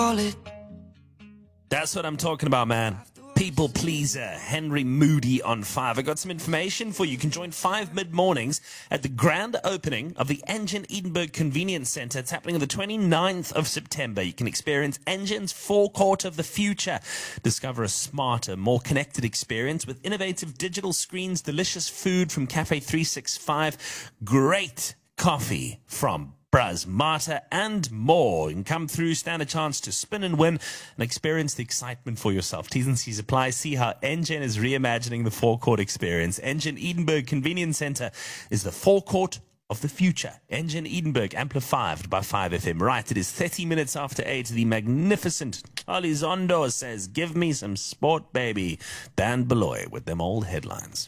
That's what I'm talking about, man. People pleaser, Henry Moody on 5. I got some information for you. You can join 5 mid-mornings at the grand opening of the Engen Edinburgh Convenience Centre. It's happening on the 29th of September. You can experience Engen's forecourt of the future. Discover a smarter, more connected experience with innovative digital screens, delicious food from Cafe 365, great coffee from Braz Marta, and more. You can come through, stand a chance to spin and win, and experience the excitement for yourself. T's and C's apply. See how Engen is reimagining the forecourt experience. Engen Edinburgh Convenience Centre is the forecourt of the future. Engen Edinburgh, amplified by 5FM. Right, it is 30 minutes after 8. The magnificent Charlie Zondo says, "Give me some sport, baby." Dan Beloy with them old headlines.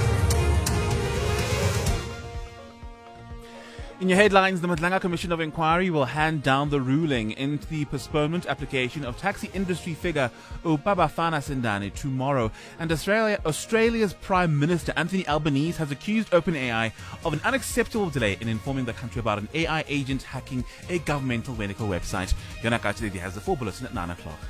In your headlines, the Madlanga Commission of Inquiry will hand down the ruling into the postponement application of taxi industry figure Ubabafana Sindani tomorrow. And Australia's Prime Minister Anthony Albanese has accused OpenAI of an unacceptable delay in informing the country about an AI agent hacking a governmental medical website. Yona Kachidedi has the full bulletin at 9 o'clock.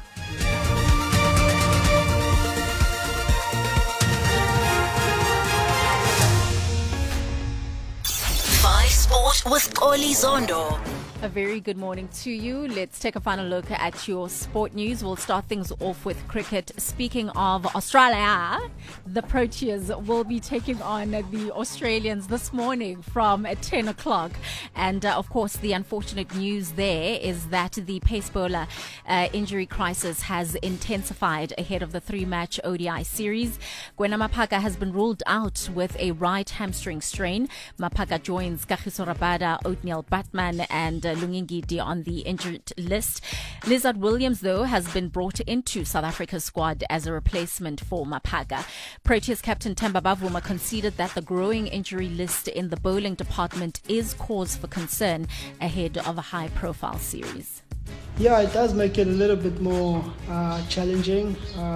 Sport with Oli Zondo. A very good morning to you. Let's take a final look at your sport news. We'll start things off with cricket. Speaking of Australia, the Proteas will be taking on the Australians this morning from 10 o'clock. And of course, the unfortunate news there is that the pace bowler injury crisis has intensified ahead of the 3-match ODI series. Gwena Maphaka has been ruled out with a right hamstring strain. Maphaka joins Kagiso Rabada, Othniel Batman, and Lungingidi on the injured list. Lizard Williams, though, has been brought into South Africa's squad as a replacement for Maphaka. Proteas captain Themba Bavuma conceded that the growing injury list in the bowling department is cause for concern ahead of a high-profile series. Yeah, it does make it a little bit more challenging.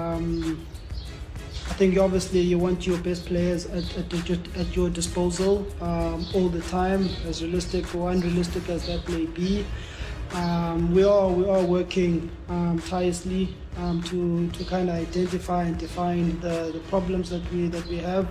I think obviously you want your best players at your disposal all the time, as realistic or unrealistic as that may be. We are working tirelessly to kind of identify and define the problems that we have.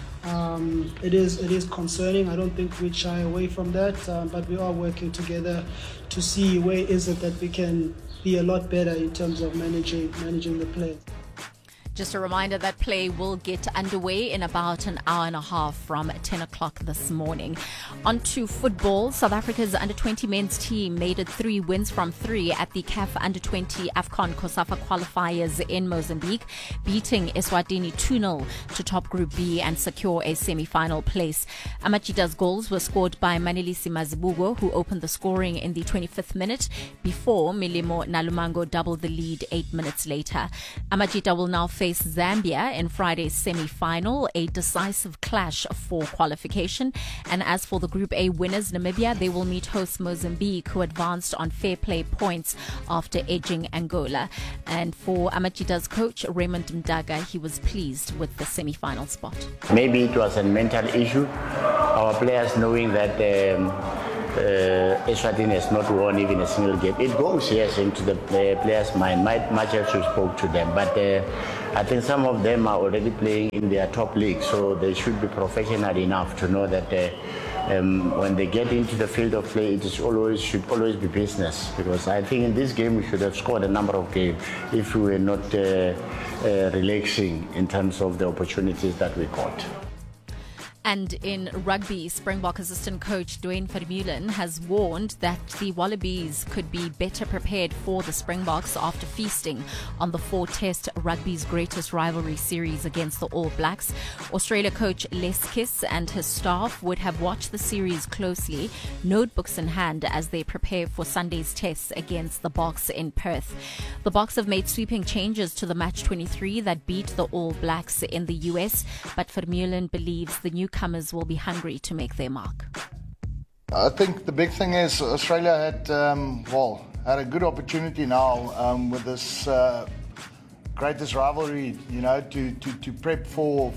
It is concerning. I don't think we'd shy away from that, but we are working together to see where is it that we can be a lot better in terms of managing the players. Just a reminder that play will get underway in about an hour and a half from 10 o'clock this morning. On to football. South Africa's under-20 men's team made it 3 wins from 3 at the CAF under-20 AFCON COSAFA qualifiers in Mozambique, beating Eswatini 2-0 to top Group B and secure a semi-final place. Amachida's goals were scored by Manelisi Mazibugo, who opened the scoring in the 25th minute before Milimo Nalumango doubled the lead 8 minutes later. Amachita will now face Zambia in Friday's semi-final, a decisive clash for qualification. And as for the Group A winners, Namibia, they will meet host Mozambique, who advanced on fair play points after edging Angola. And for Amachita's coach, Raymond Mdaga, he was pleased with the semi-final spot. Maybe it was a mental issue. Our players knowing that Eswatini has not won even a single game. It goes, yes, into the players' mind. Much as we spoke to them, but I think some of them are already playing in their top league, so they should be professional enough to know that when they get into the field of play, should always be business. Because I think in this game we should have scored a number of games if we were not relaxing in terms of the opportunities that we got. And in rugby, Springbok assistant coach Dwayne Vermeulen has warned that the Wallabies could be better prepared for the Springboks after feasting on the 4-test rugby's greatest rivalry series against the All Blacks. Australia coach Les Kiss and his staff would have watched the series closely, notebooks in hand, as they prepare for Sunday's tests against the Boks in Perth. The Boks have made sweeping changes to the match 23 that beat the All Blacks in the US, but Vermeulen believes the newcomers will be hungry to make their mark. I think the big thing is Australia had a good opportunity now with this greatest rivalry, to prep for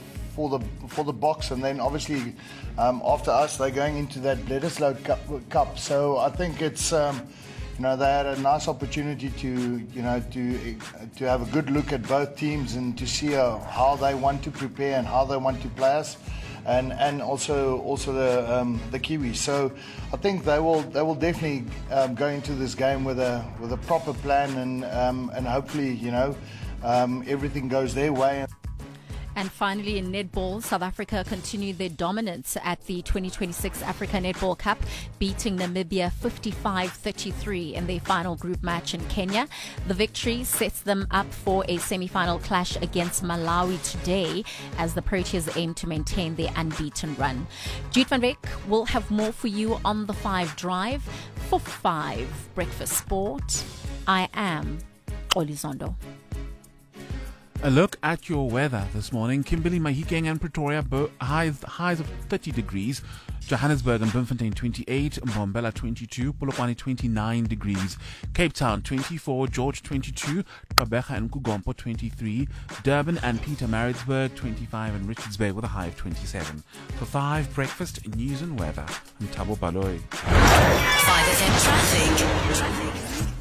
the Boks, and then obviously after us they're going into that Bledisloe Cup. So I think it's they had a nice opportunity to have a good look at both teams and to see how they want to prepare and how they want to play us, and also the Kiwis. So I think they will definitely go into this game with a proper plan, and hopefully everything goes their way. And finally, in netball, South Africa continued their dominance at the 2026 Africa Netball Cup, beating Namibia 55-33 in their final group match in Kenya. The victory sets them up for a semi-final clash against Malawi today, as the Proteas aim to maintain their unbeaten run. Jude van Beek will have more for you on the 5 Drive. For 5 Breakfast Sport, I am Olizondo. A look at your weather this morning. Kimberley, Mahikeng and Pretoria, highs of 30 degrees. Johannesburg and Bloemfontein 28, Mbombela 22, Polokwane 29 degrees. Cape Town 24, George 22, Gqeberha and Kugompo 23, Durban and Pietermaritzburg 25, and Richards Bay with a high of 27. For 5 Breakfast News and Weather, I'm Thabo Baloyi. 5FM traffic.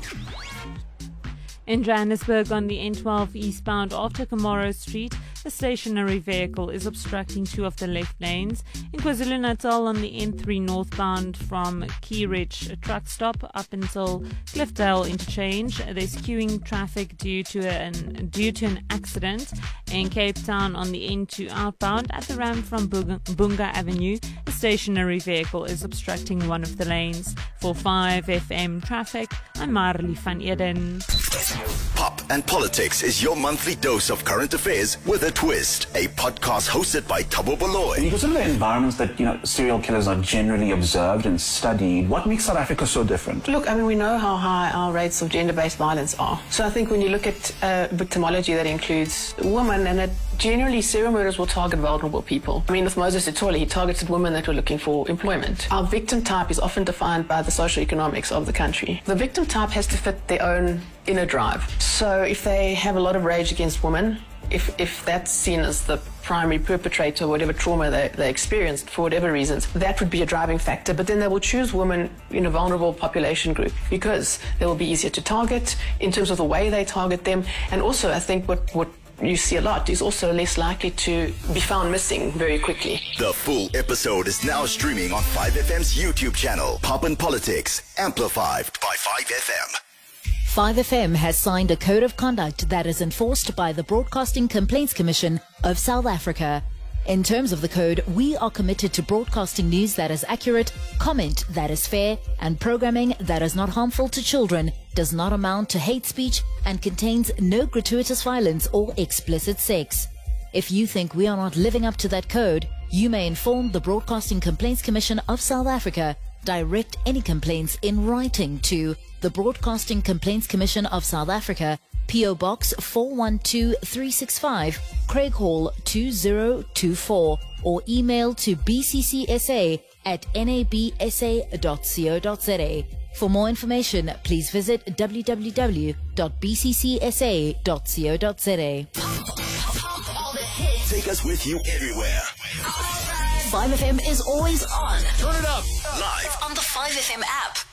In Johannesburg on the N12 eastbound after Kamara Street, a stationary vehicle is obstructing 2 of the left lanes. In KwaZulu-Natal on the N3 northbound from Key Ridge, a truck stop up until Cliffdale interchange. There's queuing traffic due to an accident. In Cape Town on the N2 outbound at the ramp from Bunga Avenue, a stationary vehicle is obstructing one of the lanes. For 5FM traffic, I'm Marley van Eden. Pop and Politics is your monthly dose of current affairs with a twist. A podcast hosted by Thabo Baloyi. When you consider the environments that, serial killers are generally observed and studied, what makes South Africa so different? Look, we know how high our rates of gender-based violence are. So I think when you look at victimology, that includes women, and generally serial murderers will target vulnerable people. With Moses Etoli, he targeted women that were looking for employment. Our victim type is often defined by the socioeconomics of the country. The victim type has to fit their own inner drive. So if they have a lot of rage against women, if that's seen as the primary perpetrator, whatever trauma they experienced for whatever reasons, that would be a driving factor. But then they will choose women in a vulnerable population group because they will be easier to target in terms of the way they target them. And also, I think what you see a lot is also less likely to be found missing very quickly. The full episode is now streaming on 5FM's YouTube channel, Pop and Politics, amplified by 5FM. 5FM has signed a code of conduct that is enforced by the Broadcasting Complaints Commission of South Africa. In terms of the code, we are committed to broadcasting news that is accurate, comment that is fair, and programming that is not harmful to children, does not amount to hate speech, and contains no gratuitous violence or explicit sex. If you think we are not living up to that code, you may inform the Broadcasting Complaints Commission of South Africa. Direct any complaints in writing to the Broadcasting Complaints Commission of South Africa, P.O. Box 412365, Craig Hall 2024, or email to bccsa@nabsa.co.za. For more information, please visit www.bccsa.co.za. Take us with you everywhere. 5FM is always on. Turn it up. Live on the 5FM app.